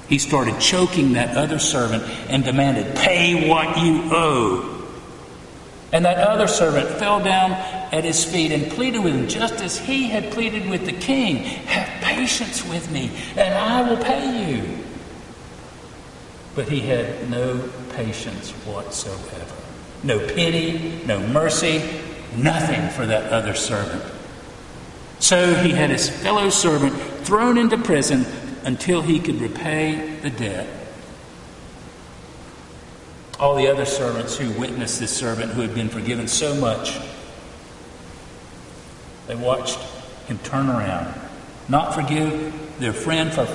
He started choking that other servant and demanded, "Pay what you owe." And that other servant fell down at his feet and pleaded with him, just as he had pleaded with the king, "Have patience with me, and I will pay you." But he had no patience whatsoever. No pity, no mercy, nothing for that other servant. So he had his fellow servant thrown into prison until he could repay the debt. All the other servants who witnessed this servant who had been forgiven so much, they watched him turn around, not forgive their friend for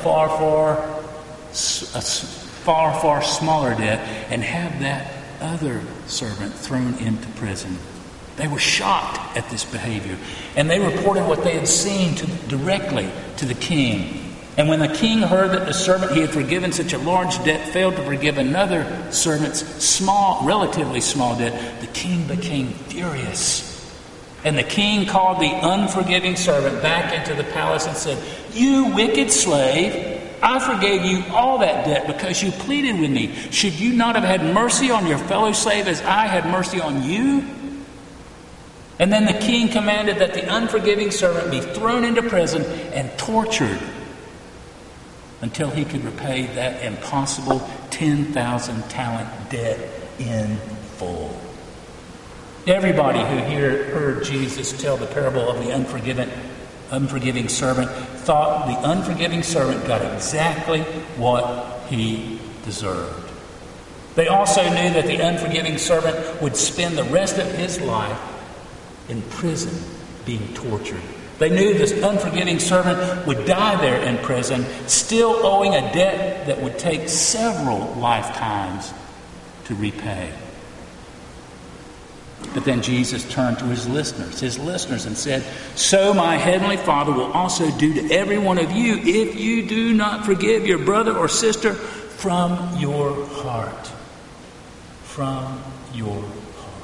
a far smaller debt, and have that other servant thrown into prison. They were shocked at this behavior, and they reported what they had seen directly to the king. And when the king heard that the servant he had forgiven such a large debt failed to forgive another servant's relatively small debt, the king became furious. And the king called the unforgiving servant back into the palace and said, "You wicked slave, I forgave you all that debt because you pleaded with me. Should you not have had mercy on your fellow slave as I had mercy on you?" And then the king commanded that the unforgiving servant be thrown into prison and tortured until he could repay that impossible 10,000 talent debt in full. Everybody who heard Jesus tell the parable of the unforgiving servant thought the unforgiving servant got exactly what he deserved. They also knew that the unforgiving servant would spend the rest of his life in prison being tortured. They knew this unforgiving servant would die there in prison, still owing a debt that would take several lifetimes to repay. But then Jesus turned to his listeners and said, "So my heavenly Father will also do to every one of you if you do not forgive your brother or sister from your heart." From your heart.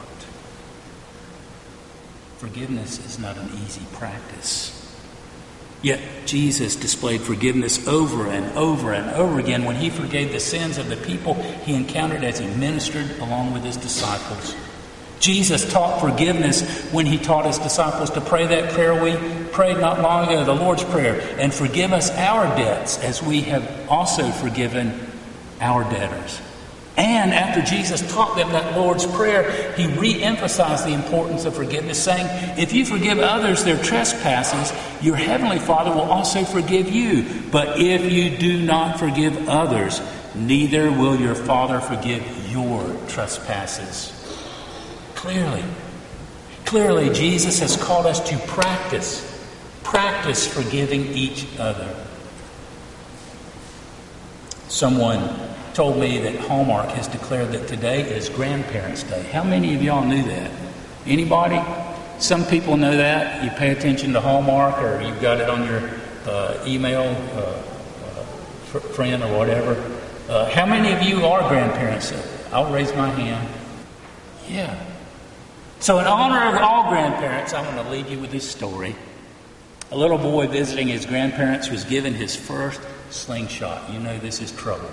Forgiveness is not an easy practice. Yet Jesus displayed forgiveness over and over and over again when he forgave the sins of the people he encountered as he ministered along with his disciples. Jesus taught forgiveness when he taught his disciples to pray that prayer we prayed not long ago, the Lord's Prayer, and forgive us our debts as we have also forgiven our debtors. And after Jesus taught them that Lord's Prayer, he re-emphasized the importance of forgiveness, saying, "If you forgive others their trespasses, your heavenly Father will also forgive you. But if you do not forgive others, neither will your Father forgive your trespasses." Clearly, Jesus has called us to practice forgiving each other. Someone told me that Hallmark has declared that today is Grandparents' Day. How many of y'all knew that? Anybody? Some people know that. You pay attention to Hallmark, or you've got it on your email, friend or whatever. How many of you are grandparents? I'll raise my hand. Yeah. So in honor of all grandparents, I'm going to leave you with this story. A little boy visiting his grandparents was given his first slingshot. You know this is trouble.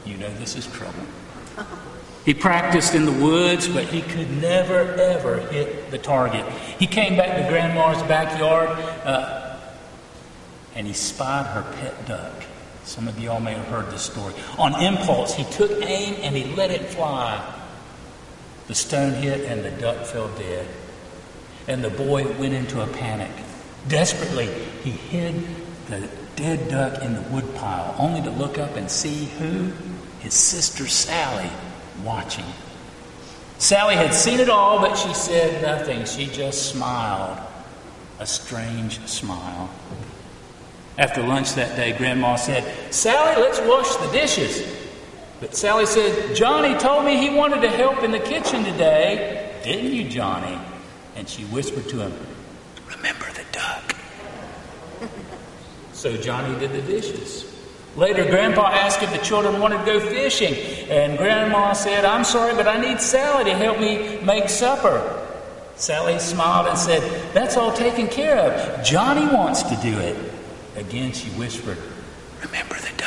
He practiced in the woods, but he could never, ever hit the target. He came back to Grandma's backyard, and he spied her pet duck. Some of y'all may have heard this story. On impulse, he took aim and he let it fly. The stone hit and the duck fell dead. And the boy went into a panic. Desperately, he hid the dead duck in the woodpile, only to look up and see who? His sister Sally watching. Sally had seen it all, but she said nothing. She just smiled. A strange smile. After lunch that day, Grandma said, "Sally, let's wash the dishes." But Sally said, "Johnny told me he wanted to help in the kitchen today. Didn't you, Johnny?" And she whispered to him, "Remember the duck." So Johnny did the dishes. Later, Grandpa asked if the children wanted to go fishing. And Grandma said, "I'm sorry, but I need Sally to help me make supper." Sally smiled and said, "That's all taken care of. Johnny wants to do it." Again, she whispered, "Remember the